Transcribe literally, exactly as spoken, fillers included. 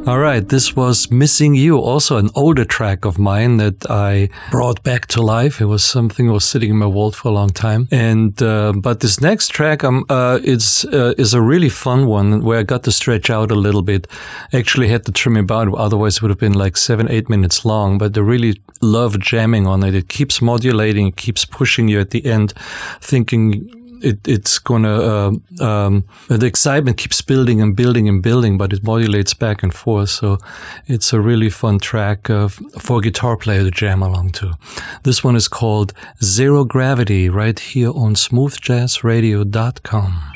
All right, this was Missing You, also an older track of mine that I brought back to life. It was something that was sitting in my vault for a long time. And uh, but this next track um, uh, is, uh, is a really fun one where I got to stretch out a little bit. Actually had to trim it out, otherwise it would have been like seven, eight minutes long. But I really love jamming on it. It keeps modulating, it keeps pushing you at the end, thinking It, it's gonna, uh, um, the excitement keeps building and building and building, but it modulates back and forth. So it's a really fun track uh, for a guitar player to jam along to. This one is called Zero Gravity, right here on smooth jazz radio dot com.